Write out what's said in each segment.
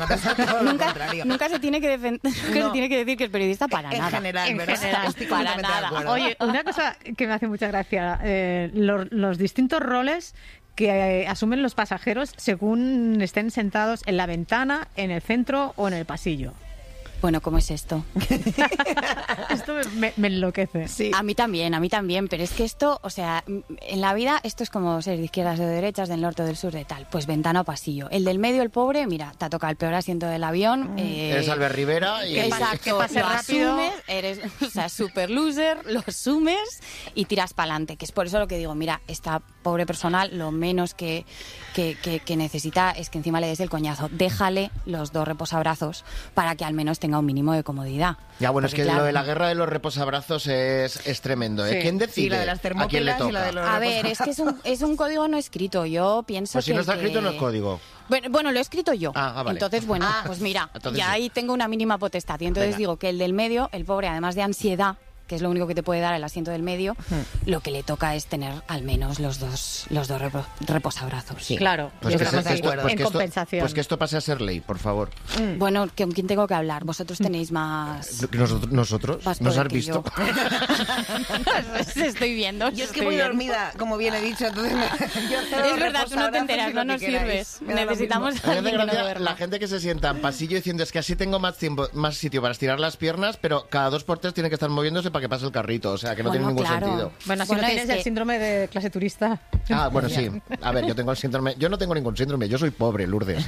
persona, pensar todo lo contrario. Nunca se tiene que se tiene que decir que es periodista para nada. En general, ¿verdad? Estoy para completamente de nada. acuerdo. Oye, una cosa que me hace mucha gracia, los distintos roles que asumen los pasajeros según estén sentados en la ventana, en el centro o en el pasillo. Bueno, ¿cómo es esto? Esto me enloquece. Sí. A mí también, pero es que esto, o sea, en la vida esto es como ser de izquierdas o de derechas, del norte o del sur, de tal. Pues ventana o pasillo. El del medio, el pobre, mira, te ha tocado el peor asiento del avión. Eres Albert Rivera y... Exacto, que pase lo rápido. asumes, eres, o sea, super loser, lo asumes y tiras para adelante. Que es por eso lo que digo, mira, esta pobre persona lo menos que necesita es que encima le des el coñazo. Déjale los 2 reposabrazos para que al menos tenga un mínimo de comodidad. Ya, bueno, Porque, es que claro, lo de la guerra de los reposabrazos es tremendo, ¿eh? Sí. ¿Quién decide Sí, la de las a quién le termópilas y la toca? de los... a ver, es que es un código no escrito. Yo pienso Pues si que... no está escrito no es código. Bueno, lo he escrito yo. Vale. Entonces, bueno, pues mira, entonces ya sí. ahí tengo una mínima potestad. Y entonces Venga. digo que el del medio, el pobre, además de ansiedad, que es lo único que te puede dar el asiento del medio, lo que le toca es tener al menos los dos reposabrazos. Sí. Claro, Pues yo que, creo que esto- sí, pues en que esto- compensación. pues que esto pase a ser ley, por favor. Bueno, ¿con quién tengo que hablar? Vosotros tenéis más... ¿Nosotros? más ¿Nos poder has que visto? yo. Os estoy viendo. Yo es que voy dormida, como bien he dicho, entonces yo cedo Es verdad, tú no te reposabrazos enteras, y no lo que nos queráis. sirves. Me da lo Necesitamos mismo. A mí me alguien hace que no gracia duerma. la gente que se sienta en pasillo diciendo es que así tengo más sitio para estirar las piernas, pero cada 2 por 3 tiene que estar moviéndose para que pase el carrito, o sea que no Bueno, tiene ningún claro. sentido. Bueno, si Bueno, no es tienes que- el síndrome de clase turista. Bueno, sí. A ver, yo tengo el síndrome... Yo no tengo ningún síndrome, yo soy pobre, Lourdes.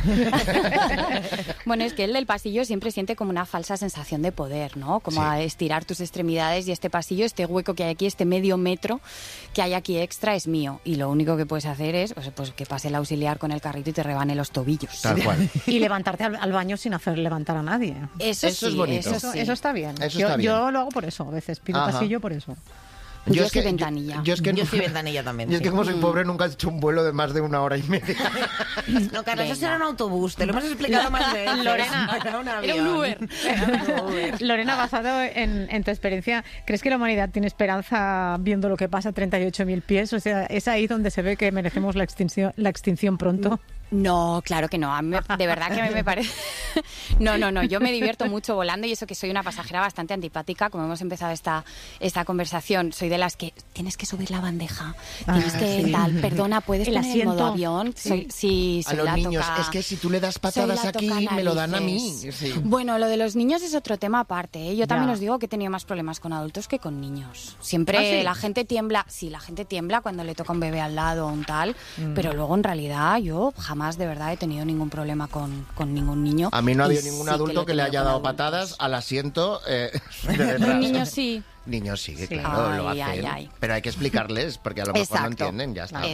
Bueno, es que el del pasillo siempre siente como una falsa sensación de poder, ¿no? Como Sí. a estirar tus extremidades y este pasillo, este hueco que hay aquí, este medio metro que hay aquí extra es mío. Y lo único que puedes hacer es pues que pase el auxiliar con el carrito y te rebane los tobillos. Tal cual. Y levantarte al baño sin hacer levantar a nadie. Eso Eso es sí, bonito. eso sí. Eso está bien. Eso yo, está bien. yo lo hago por eso, a veces pido Ajá. pasillo por eso. Yo soy ventanilla. Yo es que Yo soy ventanilla también. Yo es que sí. como soy pobre nunca he hecho un vuelo de más de 1 hora y media. No, Carlos, eso Venga. era un autobús, te lo hemos explicado más veces. Lorena, Era un era avión. un Uber. Era un Uber. Lorena, basado en tu experiencia, ¿crees que la humanidad tiene esperanza viendo lo que pasa a 38.000 pies? O sea, ¿es ahí donde se ve que merecemos la extinción pronto? No, claro que no. De verdad que a mí me parece... No, yo me divierto mucho volando y eso que soy una pasajera bastante antipática, como hemos empezado esta conversación. Soy de las que tienes que subir la bandeja, tienes que sí. tal, perdona, ¿puedes El poner el modo asiento. avión? Sí. Soy A los la niños, toca- es que si tú le das patadas soy la aquí, toca me lo dan a mí. narices. Sí. Bueno, lo de los niños es otro tema aparte, ¿eh? Yo también Ya. os digo que he tenido más problemas con adultos que con niños. Siempre ¿Ah, sí? la gente tiembla, la gente tiembla cuando le toca un bebé al lado o un tal, pero luego en realidad yo jamás de verdad he tenido ningún problema con ningún niño. A mí no ha Y habido ningún sí adulto lo he que le tenido haya dado con adultos. patadas al asiento de detrás. Un niño sí. Niños sí, Sí. claro, lo Ay, hacen. ay. Pero hay que explicarles, porque a lo mejor no entienden, ya está.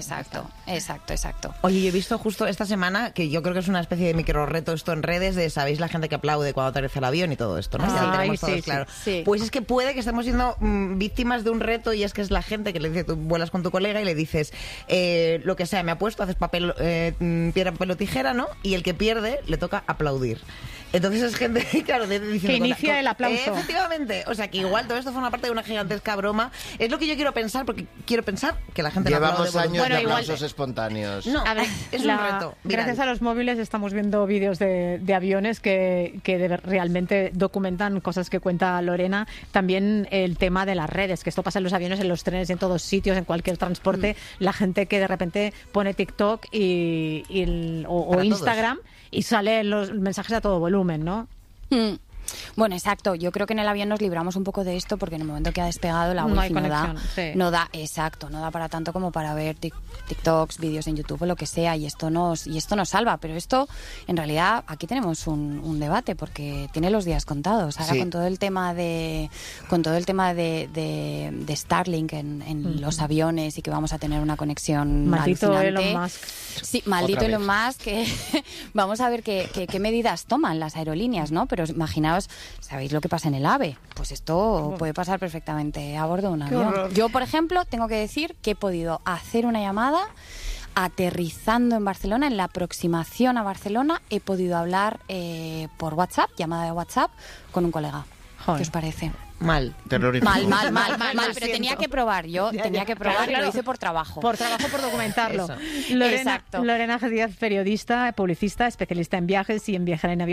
Exacto. Oye, yo he visto justo esta semana que yo creo que es una especie de micro reto esto en redes de, ¿sabéis la gente que aplaude cuando aterriza el avión y todo esto, no? Ah, Ya sí. lo tenemos Ay, todos sí, claro. sí. Pues es que puede que estemos siendo víctimas de un reto y es que es la gente que le dice, tú vuelas con tu colega y le dices lo que sea, me apuesto, haces papel, piedra, papel o tijera, ¿no? Y el que pierde le toca aplaudir. Entonces es gente, claro, diciendo Que inicia el aplauso. Efectivamente. O sea, que igual todo esto forma parte de una gigantesca broma. Es lo que yo quiero pensar, porque quiero pensar que la gente no aplaude Llevamos años de voluntariamente. aplausos espontáneos. No, A ver, es un reto. viral. Gracias a los móviles estamos viendo vídeos de aviones que realmente documentan cosas que cuenta Lorena. También el tema de las redes, que esto pasa en los aviones, en los trenes, en todos sitios, en cualquier transporte. La gente que de repente pone TikTok o Para Instagram y salen los mensajes a todo volumen, ¿no? Bueno, exacto. Yo creo que en el avión nos libramos un poco de esto porque en el momento que ha despegado la No hay wifi no da, conexión, sí. no da para tanto como para ver TikToks, vídeos en YouTube o lo que sea, y esto nos salva. Pero esto, en realidad, aquí tenemos un debate porque tiene los días contados. Ahora Sí. con todo el tema de Starlink en los aviones y que vamos a tener una conexión Maldito alucinante. Elon Musk. Sí, maldito Otra Elon Musk. Que vamos a ver qué medidas toman las aerolíneas, ¿no? Pero imaginaos, ¿sabéis lo que pasa en el AVE? Pues esto puede pasar perfectamente a bordo de un avión. horror. Yo, por ejemplo, tengo que decir que he podido hacer una llamada aterrizando en Barcelona, en la aproximación a Barcelona, he podido hablar por WhatsApp, llamada de WhatsApp, con un colega. Joder. ¿Qué os parece? Mal. Terrorífico. Mal, lo pero siento. tenía que probar. Tenía que probar y lo hice por trabajo. Por trabajo, por documentarlo. Eso. Lorena Exacto. Díaz, periodista, publicista, especialista en viajes y en viajar en avión.